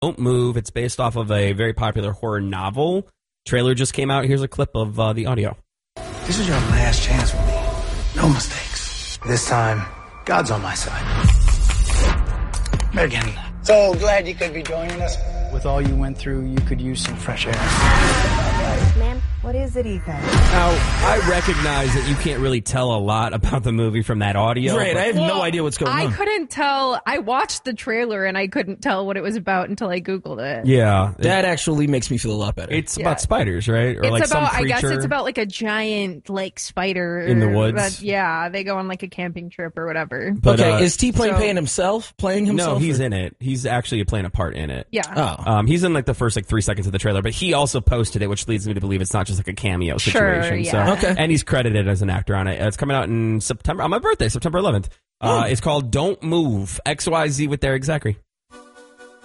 Don't Move. It's based off of a very popular horror novel. Trailer just came out. Here's a clip of the audio. This is your last chance with me. No mistakes. This time, God's on my side. Megan. So glad you could be joining us. With all you went through, you could use some fresh air. Man, what is it, Ethan? Now, I recognize that you can't really tell a lot about the movie from that audio. Right, I have no idea what's going on. I couldn't tell. I watched the trailer and I couldn't tell what it was about until I Googled it. Yeah. That actually makes me feel a lot better. It's about spiders, right? Or It's like about, some creature I guess it's about like a giant like spider. in the woods. They go on like a camping trip or whatever. But, okay, is T-Plane playing himself? No, he's in it. He's actually playing a part in it. Yeah. Oh. He's in like the first 3 seconds of the trailer, but he also posted it, which leads me to believe it's not just like a cameo situation. Sure, yeah. So, and he's credited as an actor on it. It's coming out in September, on my birthday, September 11th. It's called Don't Move, XYZ with Derek Zachary.